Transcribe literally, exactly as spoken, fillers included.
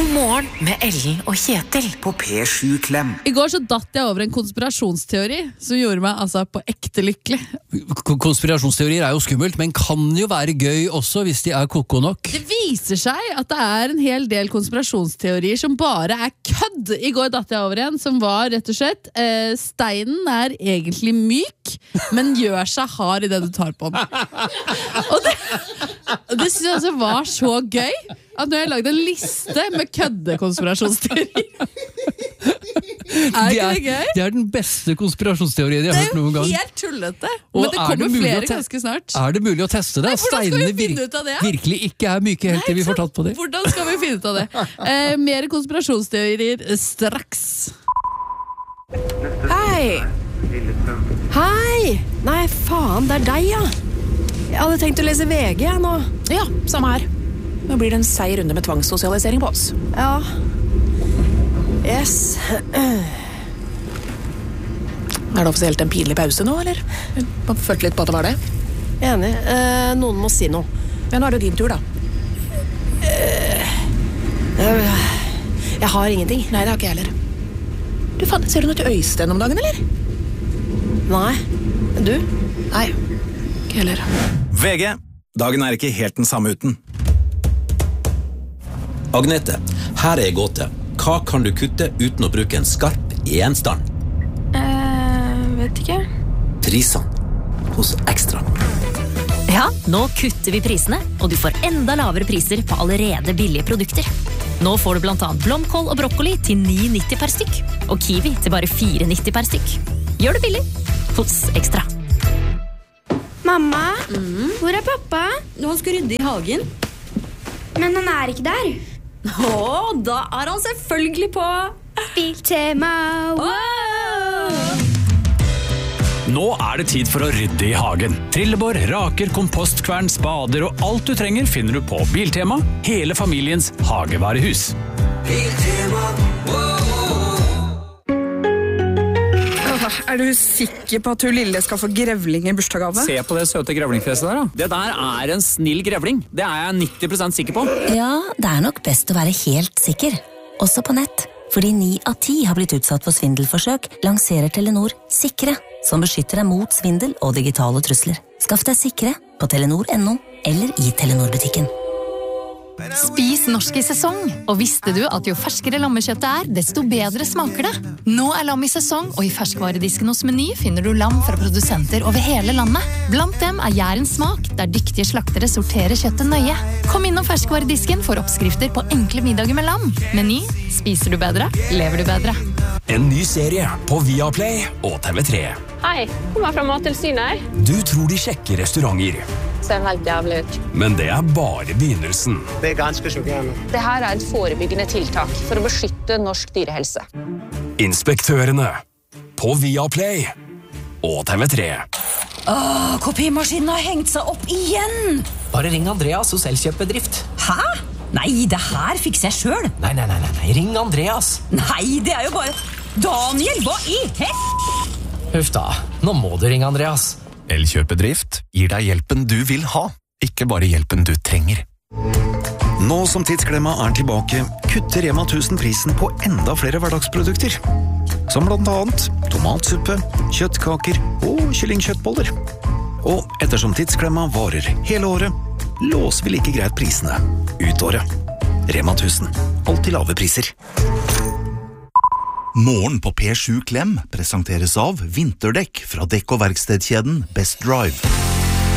God morgen med Ellen og Kjetil på P sju Klem. I går så datt jeg over en konspirasjonsteori som gjorde meg altså på ekte lykkelig. Konspirasjonsteorier er jo skummelt, men kan jo være gøy også hvis de er koko nok. Det viser seg at det er en hel del konspirasjonsteorier som bare er kødd. I går datt jeg over en som var rett og slett eh, steinen er egentlig myk, men gjør seg hard i det du tar på den. Og det, det synes jeg altså var så gøy at når jeg lagde en liste med køddekonspirasjonsteorier. Er ikke det gøy? Det er den beste konspirasjonsteorien jeg har hørt noen gang. Det er jo helt tullete. Og Men det kommer flere ganske snart. Er det mulig å teste det? Nei, hvordan skal vi Steinene finne ut av det? virkelig ikke er myke helt til vi får tatt på det. Hvordan skal vi finne ut av det? Eh, mer konspirasjonsteorier straks. Hei! Hei! Nei, faen, det er deg, ja. Jeg hadde tenkt å lese V G jeg, nå. Ja, samme her. Nå blir det en seig runde med tvangssosialisering på oss. Ja. Yes. Er det offisielt en pinlig pause nå, eller? Man følte litt på at det var det. Enig. Eh, noen må si noe. Men nå er det jo din tur, da. Eh, jeg har ingenting. Nei, det har ikke jeg heller. Du, faen, ser du noe til Øystein om dagen, eller? Nei. Du? Nei, ikke heller. V G. Dagen er ikke helt den samme uten. Agnete, her er gåte. Hva kan du kutte uten å bruke en skarp gjenstand? Eh, vet ikke. Prisene hos Ekstra. Ja, nå kutter vi prisene, og du får enda lavere priser på allerede billige produkter. Nå får du blant annet blomkål og brokkoli til ni nitti per stykk, og kiwi til bare fire nitti per stykk. Gjør det billig hos Ekstra. Mamma, mm. hvor er pappa? Han skal rydde i hagen. Men han er ikke der. Åh, da er han selvfølgelig på Biltema. Wow! Nå er det tid for å rydde i hagen. Trillebår, raker, kompostkvern, spader og alt du trenger finner du på Biltema, hele familiens hagevarehus. Biltema, Er du sikker på at hun lille skal få grevling i bursdagsgave? Se på det søte grevlingfjeset der da. Det der er en snill grevling. Det er jeg nitti prosent sikker på. Ja, det er nok best å være helt sikker. Også på nett. Fordi ni av ti har blitt utsatt for svindelforsøk, lanserer Telenor Sikre, som beskytter deg mot svindel og digitale trusler. Skaff deg Sikre på telenor punktum no eller i Telenor-butikken. Spis norsk i sesong, og visste du at jo ferskere lammekjøttet er, desto bedre smaker det. Nå er lam i sesong, og i ferskvaredisken hos Meny finner du lam fra produsenter over hele landet. Blant dem er Jærens smak, der dyktige slaktere sorterer kjøttet nøye. Kom innom ferskvaredisken for oppskrifter på enkle middager med lam. Meny, spiser du bedre, lever du bedre. En ny serie på Viaplay og T V tre. Hei, kommer fra Mattilsynet. Du tror de sjekker restauranter. Ser helt jævlig ut. Men det er bare begynnelsen. Det er ganske sjokkerende. Det her er et forebyggende tiltak for å beskytte norsk dyrehelse. Inspektørene på Viaplay og T V tre. Åh, kopimaskinen har hengt seg opp igjen! Bare ring Andreas hos Elkjøp-bedrift. Hæ? Nei, det her fikser jeg selv. Nei, nei, nei, nei, ring Andreas. Nei, det er jo bare... Daniel, hva i hel... Huff da, nå må du ringe Andreas. Elkjøp-bedrift gir deg hjelpen du vil ha, ikke bare hjelpen du trenger. Nå som Tidsklemma er tilbake, kutter Rema tusen prisen på enda flere hverdagsprodukter. Som blant annet tomatsuppe, kjøttkaker og kyllingkjøttboller. Og ettersom Tidsklemma varer hele året, låser vi like greit prisene ut året. Rema tusen, alltid lave priser. Morgen på P sju Klem presenteres av vinterdekk fra dekk- og verkstedkjeden Best Drive.